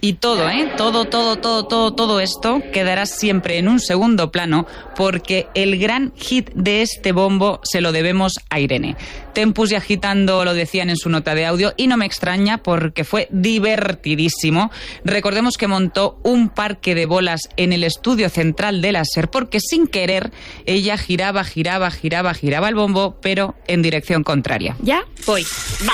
Y todo, todo esto quedará siempre en un segundo plano porque el gran hit de este bombo se lo debemos a Irene. Tempus y Agitando lo decían en su nota de audio y no me extraña porque fue divertidísimo. Recordemos que montó un parque de bolas en el estudio central de la SER porque sin querer ella giraba el bombo, pero en dirección contraria. ¿Ya? Voy. Va.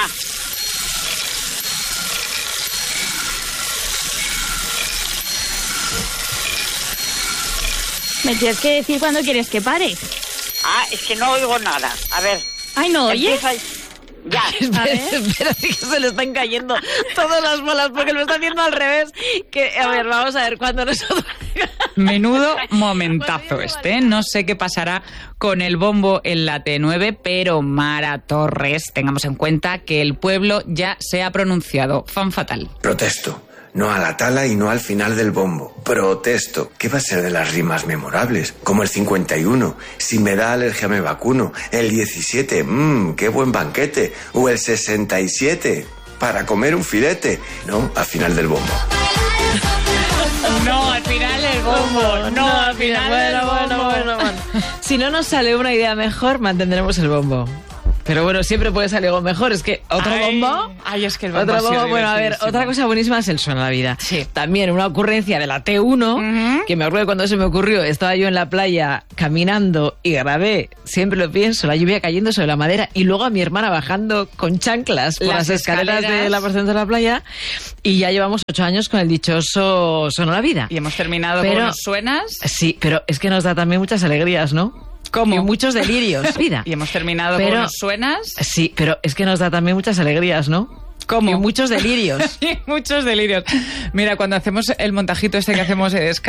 Me tienes que decir cuándo quieres que pare. Es que no oigo nada. A ver. Ay, ¿no oyes? Ya. Espera, que se le están cayendo todas las bolas porque lo está haciendo al revés. A ver, vamos a ver cuándo nosotros... Menudo momentazo este, ¿eh? No sé qué pasará con el bombo en la T9, pero Mara Torres, tengamos en cuenta que el pueblo ya se ha pronunciado. Fan fatal. Protesto. No a la tala y no al final del bombo. Protesto. ¿Qué va a ser de las rimas memorables? Como el 51, si me da alergia me vacuno. El 17, qué buen banquete. O el 67, para comer un filete. No, al final del bombo. No, al final del bombo. No, al final del bombo. Bueno. Si no nos sale una idea mejor, mantendremos el bombo. Pero bueno, siempre puede salir algo mejor. Es que otro bombo... Es que el bombo otro bombo, bueno, a ver, otra cosa buenísima es el Suena la Vida. Sí. También una ocurrencia de la T1, que me acuerdo cuando se me ocurrió, estaba yo en la playa caminando y grabé, siempre lo pienso, la lluvia cayendo sobre la madera y luego a mi hermana bajando con chanclas por las escaleras de la porción de la playa y ya llevamos 8 años con el dichoso Suena la Vida. Y hemos terminado con los Suenas. Sí, pero es que nos da también muchas alegrías, ¿no? ¿Cómo? Y muchos delirios, vida. Y hemos terminado con los Suenas. Sí, pero es que nos da también muchas alegrías, ¿no? ¿Cómo? Y muchos delirios. Muchos delirios. Mira, cuando hacemos el montajito este que hacemos